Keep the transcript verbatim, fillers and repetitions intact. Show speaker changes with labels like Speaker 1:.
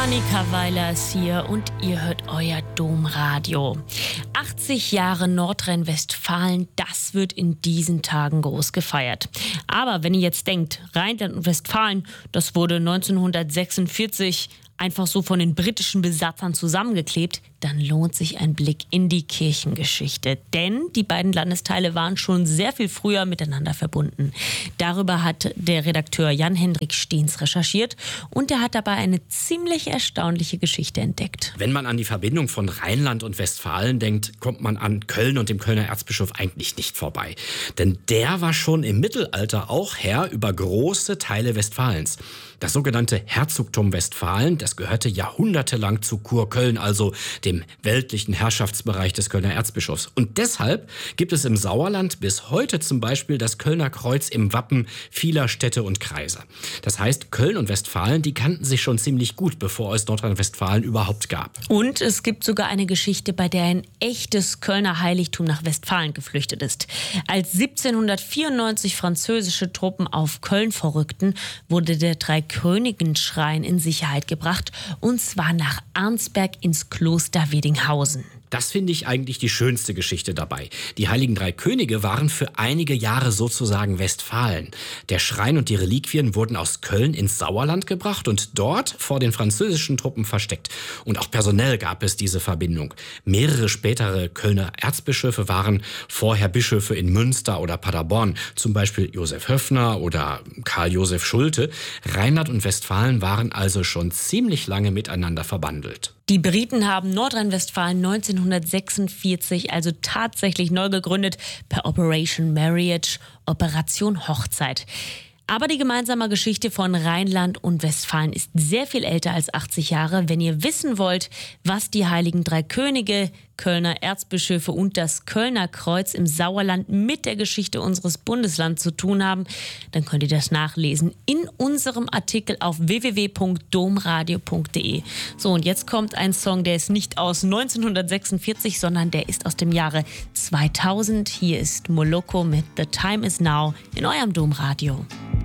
Speaker 1: Annika Weiler ist hier und ihr hört euer Domradio. achtzig Jahre Nordrhein-Westfalen, das wird in diesen Tagen groß gefeiert. Aber wenn ihr jetzt denkt, Rheinland und Westfalen, das wurde neunzehnhundertsechsundvierzig einfach so von den britischen Besatzern zusammengeklebt, dann lohnt sich ein Blick in die Kirchengeschichte. Denn die beiden Landesteile waren schon sehr viel früher miteinander verbunden. Darüber hat der Redakteur Jan-Hendrik Steens recherchiert und er hat dabei eine ziemlich erstaunliche Geschichte entdeckt.
Speaker 2: Wenn man an die Verbindung von Rheinland und Westfalen denkt, kommt man an Köln und dem Kölner Erzbischof eigentlich nicht vorbei. Denn der war schon im Mittelalter auch Herr über große Teile Westfalens. Das sogenannte Herzogtum Westfalen, das gehörte jahrhundertelang zu Kurköln, also dem weltlichen Herrschaftsbereich des Kölner Erzbischofs. Und deshalb gibt es im Sauerland bis heute zum Beispiel das Kölner Kreuz im Wappen vieler Städte und Kreise. Das heißt, Köln und Westfalen, die kannten sich schon ziemlich gut, bevor es Nordrhein-Westfalen überhaupt gab.
Speaker 1: Und es gibt sogar eine Geschichte, bei der ein echtes Kölner Heiligtum nach Westfalen geflüchtet ist. Als siebzehnhundertvierundneunzig französische Truppen auf Köln vorrückten, wurde der Dreikönigenschrein in Sicherheit gebracht, und zwar nach Arnsberg ins Kloster Wedinghausen.
Speaker 2: Das finde ich eigentlich die schönste Geschichte dabei. Die Heiligen Drei Könige waren für einige Jahre sozusagen Westfalen. Der Schrein und die Reliquien wurden aus Köln ins Sauerland gebracht und dort vor den französischen Truppen versteckt. Und auch personell gab es diese Verbindung. Mehrere spätere Kölner Erzbischöfe waren vorher Bischöfe in Münster oder Paderborn, zum Beispiel Josef Höffner oder Karl Josef Schulte. Rheinland und Westfalen waren also schon ziemlich lange miteinander verbandelt.
Speaker 1: Die Briten haben Nordrhein-Westfalen neunzehnhundertsechsundvierzig also tatsächlich neu gegründet per Operation Marriage, Operation Hochzeit. Aber die gemeinsame Geschichte von Rheinland und Westfalen ist sehr viel älter als achtzig Jahre. Wenn ihr wissen wollt, was die Heiligen Drei Könige, Kölner Erzbischöfe und das Kölner Kreuz im Sauerland mit der Geschichte unseres Bundeslands zu tun haben, dann könnt ihr das nachlesen in unserem Artikel auf w w w punkt domradio punkt de. So, und jetzt kommt ein Song, der ist nicht aus neunzehnhundertsechsundvierzig, sondern der ist aus dem Jahre zweitausend. Hier ist Moloko mit The Time Is Now in eurem Domradio.